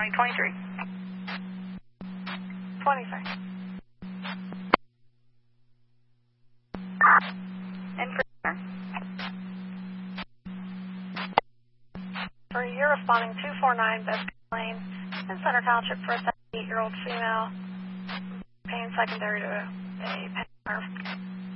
23. 23. And for For you're responding 249 Best Lane in Center Township for a 78-year-old female, paying secondary to a pet nerve.